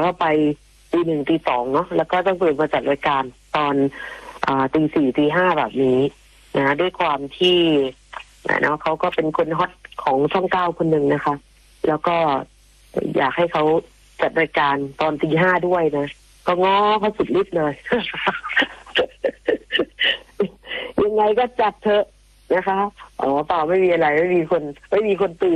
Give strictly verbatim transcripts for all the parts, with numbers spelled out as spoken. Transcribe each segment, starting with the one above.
ก็ไปตีหนึ่งตีสองเนาะแล้วก็ต้องตื่นมาจัดรายการตอนอ่าตีสี่ตีห้าแบบนี้นะด้วยความที่เนาะเขาก็เป็นคนฮอตของช่องเก้าคนหนึ่งนะคะแล้วก็อยากให้เขาจัดรายการตอนตีห้าด้วยนะก็ง้อเขาสุดฤทธิ์เลย ยังไงก็จัดเถอะนะคะอ๋อเปล่าไม่มีอะไรไม่มีคนไม่มีคนตื่น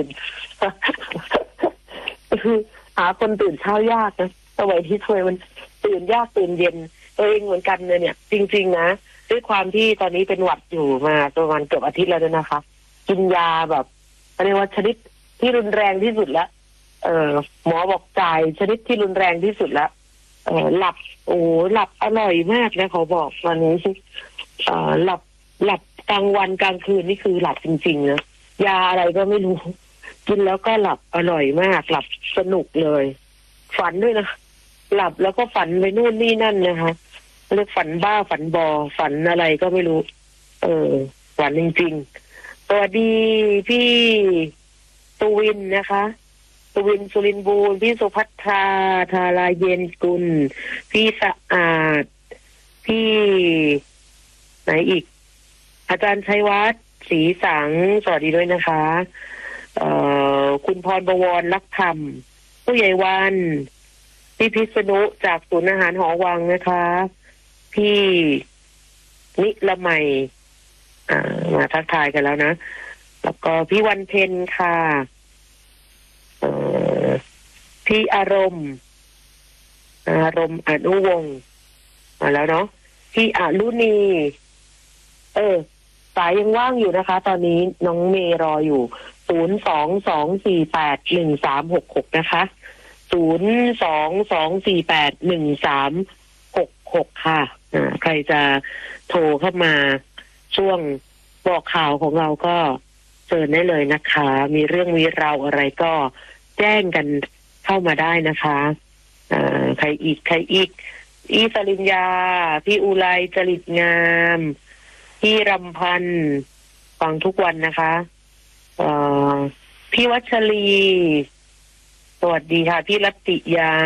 หาคนตื่นเช้ายากนะสมัยที่ถวยมันตื่นยากตื่นเย็นตัวเองเหมือนกันเลยเนี่ยจริงๆนะด้วยความที่ตอนนี้เป็นหวัดอยู่มาประมาณเกือบอาทิตย์แล้วนะคะกินยาแบบเรียกว่าชนิดที่รุนแรงที่สุดแล้วเออหมอบอกจ่ายชนิดที่รุนแรงที่สุดแล้วเออหลับโอ้หลับอร่อยมากนะเขาบอกวันนี้เออหลับหลับกลางวันกลางคืนนี่คือหลับจริงๆนะยาอะไรก็ไม่รู้กินแล้วก็หลับอร่อยมากหลับสนุกเลยฝันด้วยนะหลับแล้วก็ฝันไปนู่นนี่นั่นนะคะเรียกฝันบ้าฝันบอฝันอะไรก็ไม่รู้เออฝันจริงๆสวัสดีพี่ตูวินนะคะตูวินสุรินทร์บูรณ์พี่สุภัทราธาราเย็นกุลพี่สะอาดพี่ไหนอีกอาจารย์ชัยวัฒน์ศรีสังสวัสดีด้วยนะคะเอ่อคุณพรบวรรักธรรมผู้ใหญ่วันพี่พิษณุจากศูนย์อาหารหอวังนะคะพี่นิละไมอ่ามาทักทายกันแล้วนะแล้วก็พี่วันเพ็ญค่ะเอ่อพี่อารมณ์อารมณ์อนุวงศ์มาแล้วเนาะพี่อรุณีเออสายยังว่างอยู่นะคะตอนนี้น้องเมย์รออยู่ศูนย์สองสองสี่แปดหนึ่งสามหกหกนะคะศูนย์สองสองสี่แปดหนึ่งสามหกหกค่ะอ่าใครจะโทรเข้ามาช่วงบอกข่าวของเราก็เชิญได้เลยนะคะมีเรื่องมีราวอะไรก็แจ้งกันเข้ามาได้นะคะอ่าใครอีกใครอีกอีสลินยาพี่อุไรจริตงามพี่รำพันธ์ฟังทุกวันนะคะเอ่อพี่วัชรีสวัสดีค่ะพี่รัตติยา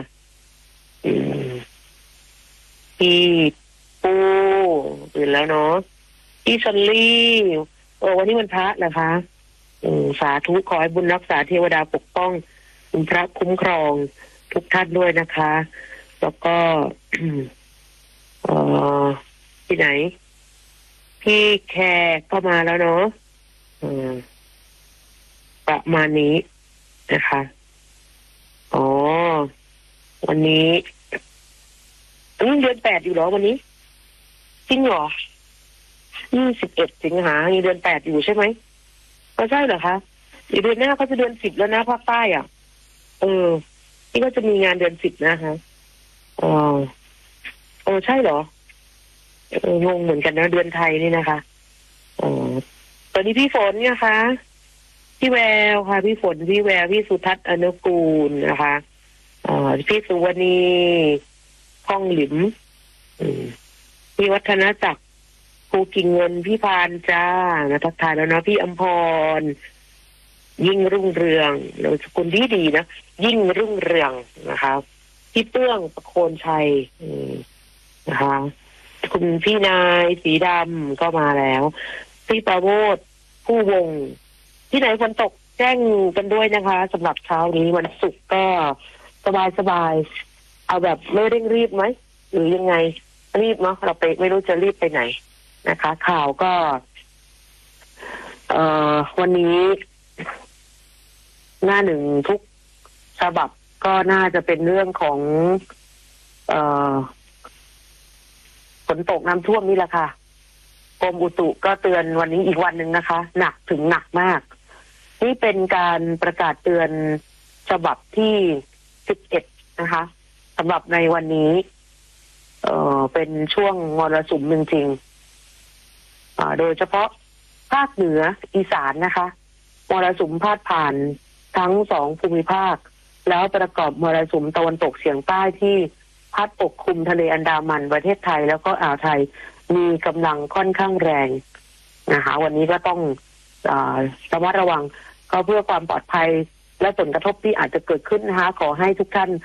พี่ปูตื่นแล้วเนาะพี่ชลลี่โอ้วันนี้วันพระนะคะสาธุขอให้บุญรักษาเทวดาปกป้องคุณพระคุ้มครองทุกท่านด้วยนะคะแล้วก็เอ่อที่ไหนพี่แคร์ก็มาแล้วเนาะประมาณนี้นะคะอ๋อวันนี้นี่เดือนแปดอยู่เหรอวันนี้จริงเหรอยี่สิบเอ็ดสิงหามีเดือนแปดอยู่ใช่ไหมก็ใช่เหรอคะอีกเดือนหน้าก็จะเดือนสิบแล้วนะภาคใต้อ่ะเออนี่ก็จะมีงานเดือนสิบนะคะอ๋อเออใช่เหรอเอองงเหมือนกันนะเดือนไทยนี่นะคะอ๋อตอนนี้พี่ฝนเนี่ยคะพี่แววค่ะพี่ฝนพี่แววพี่สุทัศน์อนุกูลนะคะอ่าพี่สุวรรณีข้องหลิมพี่วัฒนจักรภูกิ่งเงินพี่พานจ้ามาทักทายแล้วเนาะพี่อมพรยิ่งรุ่งเรืองเราสกุลดีดีนะยิ่งรุ่งเรืองนะคะพี่เตื้องประโคนชัยนะคะคุณพี่นายสีดำก็มาแล้วพี่ประโมทผู้วงที่ไหนฝนตกแจ้งกันด้วยนะคะสำหรับเช้านี้วันศุกร์ก็สบายสบายเอาแบบไม่เร่งรีบไหมหรือยังไงรีบเนาะเราไปไม่รู้จะรีบไปไหนนะคะข่าวก็เอ่อวันนี้หน้าหนึ่งทุกฉบับก็น่าจะเป็นเรื่องของเอ่อฝนตกน้ำท่วมนี่แหละค่ะกรมอุตุก็เตือนวันนี้อีกวันหนึ่งนะคะหนักถึงหนักมากนี่เป็นการประกาศเตือนฉบับที่สิบเอ็ดนะคะสำหรับในวันนี้เอ่อเป็นช่วงมรสุมจริงๆอ่าโดยเฉพาะภาคเหนืออีสานนะคะมรสุมพาดผ่านทั้งสองภูมิภาคแล้วประกอบมรสุมตะวันตกเฉียงใต้ที่พัดปกคลุมทะเลอันดามันประเทศไทยแล้วก็อ่าวไทยมีกำลังค่อนข้างแรงนะคะวันนี้ก็ต้องอ่าระมัดระวังก็เพื่อความปลอดภัยและผลกระทบที่อาจจะเกิดขึ้นนะคะขอให้ทุกท่าน